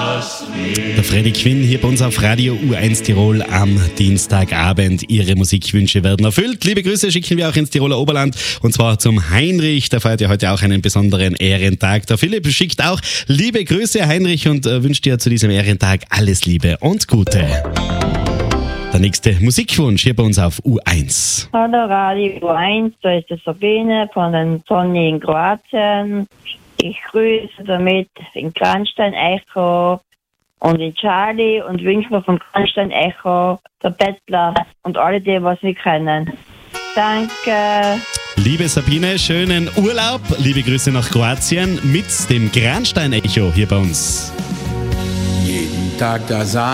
Der Freddy Quinn hier bei uns auf Radio U1 Tirol am Dienstagabend. Ihre Musikwünsche werden erfüllt. Liebe Grüße schicken wir auch ins Tiroler Oberland und zwar zum Heinrich. Der feiert ja heute auch einen besonderen Ehrentag. Der Philipp schickt auch liebe Grüße, Heinrich, und wünscht dir zu diesem Ehrentag alles Liebe und Gute. Der nächste Musikwunsch hier bei uns auf U1. Hallo Radio U1, da ist die Sabine von den Sonny in Kroatien. Ich grüße damit in Kranstein Echo und in Charlie und wünsche mir von Kranstein Echo, der Bettler und alle die, was wir kennen. Danke. Liebe Sabine, schönen Urlaub. Liebe Grüße nach Kroatien mit dem Kranstein Echo hier bei uns. Jeden Tag da